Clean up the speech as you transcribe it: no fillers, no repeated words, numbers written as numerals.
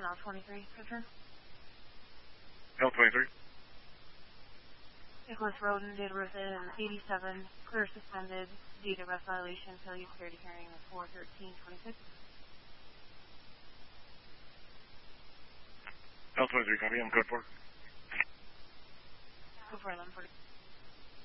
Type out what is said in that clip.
L23, return. L23. Nicholas Roden, data within 87, clear suspended, data rest violation, failure to security hearing at 4:13:26. L23, copy, I'm code 4. Go for 11:40.